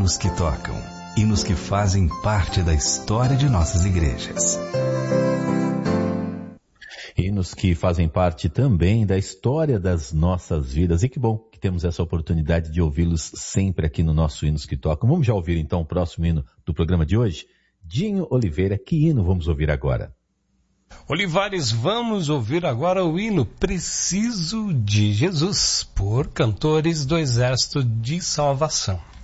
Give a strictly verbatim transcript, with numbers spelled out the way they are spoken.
hinos que tocam, hinos que fazem parte da história de nossas igrejas. Hinos que fazem parte também da história das nossas vidas. E que bom que temos essa oportunidade de ouvi-los sempre aqui no nosso Hinos que Tocam. Vamos já ouvir então o próximo hino do programa de hoje? Dinho Oliveira, que hino vamos ouvir agora? Olivares, vamos ouvir agora o hino Preciso de Jesus, por Cantores do Exército de Salvação.